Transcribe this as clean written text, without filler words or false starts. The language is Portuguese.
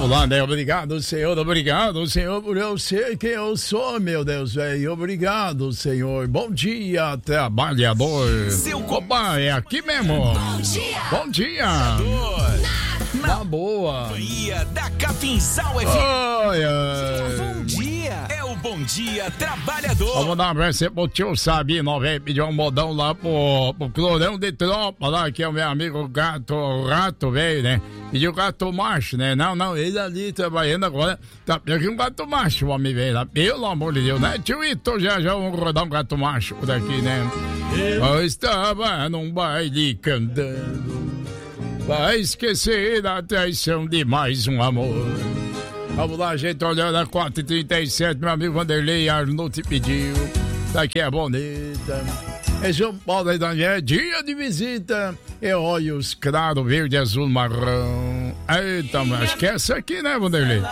Vamos lá, né? Obrigado, Senhor, por eu ser quem eu sou, meu Deus, velho. Obrigado, Senhor. Bom dia, trabalhador. Opa, é aqui mesmo. Bom dia. Bom dia. Na boa. Companhia da Capinzal FM. Bom dia. É o Bom Dia Trabalhador. Vamos dar um abraço pro tio Sabino, velho. Pediu um modão lá pro Clorão de Tropa, lá, que é o meu amigo Rato, velho, né? Pediu o gato macho, né? Não, ele ali trabalhando agora. Tá pedindo um gato macho, o homem velho lá. Pelo amor de Deus, né? Tio Ito, já vamos rodar um gato macho por aqui, né? Eu estava num baile cantando. Vai esquecer da traição de mais um amor. Vamos lá, gente, olhando a 4h37, meu amigo Vanderlei Arnold te pediu. Daqui é bonita. É São Paulo aí, Daniel, dia de visita. É olhos claro, verde, azul, marrom. Eita, mas acho que é essa aqui, né, Vanderlei?